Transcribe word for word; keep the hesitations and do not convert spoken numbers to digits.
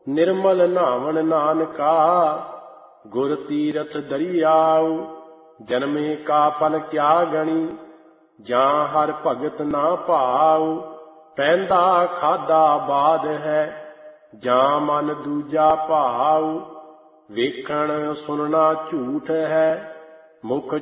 निर्मल नावन नानका गुर तीरथ दरियाऊ। जन्मे का फल क्या गणी जां हर भगत ना भाऊ। पैंदा खादा बाद है जां मन दूजा भाऊ। वेखण सुनना झूठ है मुख